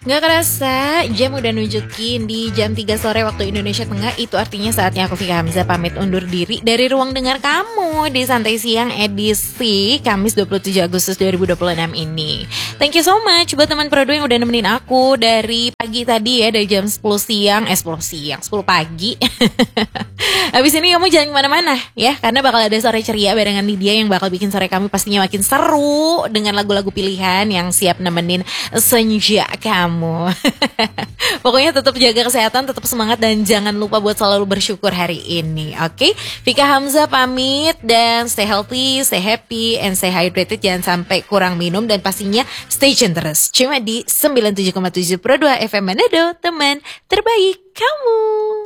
Gak kerasa, jam udah nunjukin di jam 3 sore waktu Indonesia Tengah. Itu artinya saatnya aku Vika Hamzah pamit undur diri dari ruang dengar kamu di Santai Siang edisi Kamis 27 Agustus 2026 ini. Thank you so much buat teman Prodo yang udah nemenin aku dari pagi tadi ya, dari jam 10 pagi. Habis ini kamu jangan kemana-mana ya, karena bakal ada sore ceria barengan Lydia yang bakal bikin sore kami pastinya makin seru dengan lagu-lagu pilihan yang siap nemenin senja kamu. Pokoknya tetap jaga kesehatan, tetap semangat, dan jangan lupa buat selalu bersyukur hari ini. Oke, Vika Hamzah pamit, dan stay healthy, stay happy, and stay hydrated. Jangan sampai kurang minum, dan pastinya stay tune terus cuma di 97,7 Pro 2 FM Manado, teman terbaik kamu.